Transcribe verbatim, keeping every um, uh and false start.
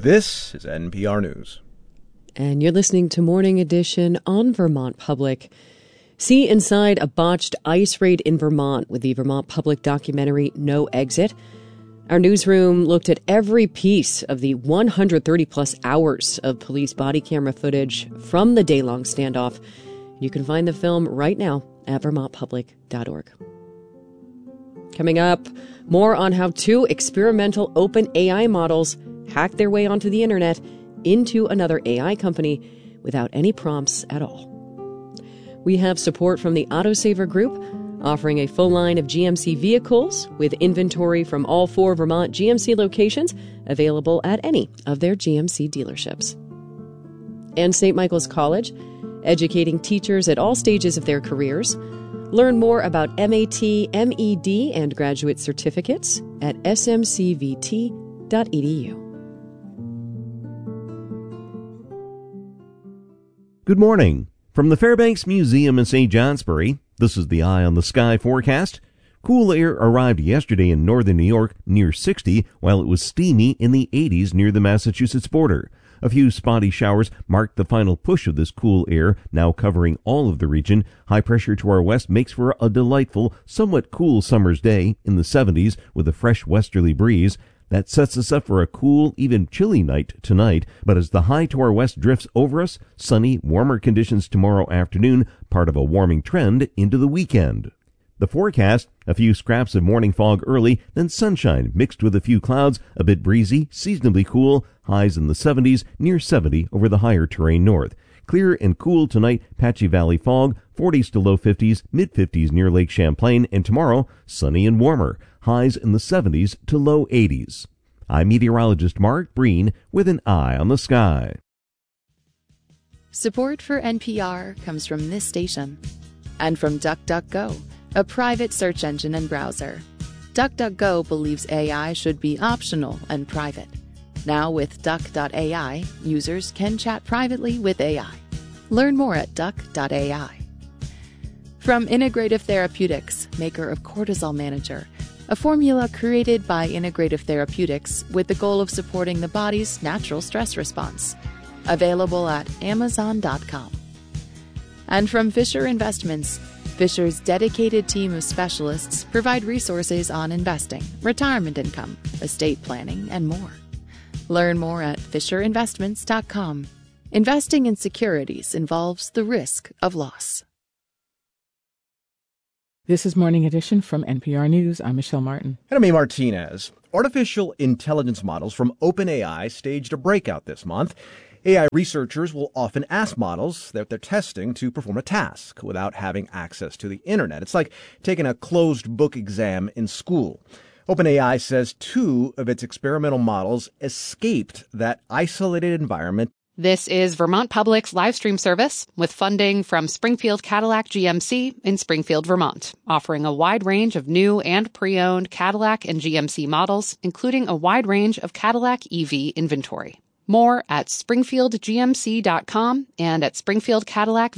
This is N P R News. And you're listening to Morning Edition on Vermont Public. See inside a botched ICE raid in Vermont with the Vermont Public documentary No Exit. Our newsroom looked at every piece of the one hundred thirty plus hours of police body camera footage from the day-long standoff. You can find the film right now at vermont public dot org. Coming up, more on how two experimental open A I models hacked their way onto the internet into another A I company without any prompts at all. We have support from the Autosaver Group, offering a full line of G M C vehicles with inventory from all four Vermont G M C locations available at any of their G M C dealerships. And Saint Michael's College, educating teachers at all stages of their careers. Learn more about M A T, M E D, and graduate certificates at s m c v t dot e d u. Good morning. From the Fairbanks Museum in Saint Johnsbury, this is the Eye on the Sky forecast. Cool air arrived yesterday in northern New York near sixty, while it was steamy in the eighties near the Massachusetts border. A few spotty showers marked the final push of this cool air, now covering all of the region. High pressure to our west makes for a delightful, somewhat cool summer's day in the seventies with a fresh westerly breeze. That sets us up for a cool, even chilly night tonight, but as the high to our west drifts over us, sunny, warmer conditions tomorrow afternoon, part of a warming trend into the weekend. The forecast, a few scraps of morning fog early, then sunshine mixed with a few clouds, a bit breezy, seasonably cool, highs in the seventies, near seventy over the higher terrain north. Clear and cool tonight, patchy valley fog, forties to low fifties, mid-fifties near Lake Champlain, and tomorrow, sunny and warmer, highs in the seventies to low eighties. I'm meteorologist Mark Breen with an eye on the sky. Support for N P R comes from this station and from DuckDuckGo, a private search engine and browser. DuckDuckGo believes A I should be optional and private. Now with duck dot A I, users can chat privately with A I. Learn more at duck dot A I. From Integrative Therapeutics, maker of Cortisol Manager, a formula created by Integrative Therapeutics with the goal of supporting the body's natural stress response. Available at amazon dot com. And from Fisher Investments, Fisher's dedicated team of specialists provide resources on investing, retirement income, estate planning, and more. Learn more at fisher investments dot com. Investing in securities involves the risk of loss. This is Morning Edition from N P R News. I'm Michelle Martin. And I'm A. Martinez. Artificial intelligence models from OpenAI staged a breakout this month. A I researchers will often ask models that they're testing to perform a task without having access to the internet. It's like taking a closed book exam in school. OpenAI says two of its experimental models escaped that isolated environment. This is Vermont Public's live stream service with funding from Springfield Cadillac G M C in Springfield, Vermont, offering a wide range of new and pre-owned Cadillac and G M C models, including a wide range of Cadillac E V inventory. More at springfield g m c dot com and at Springfield Cadillac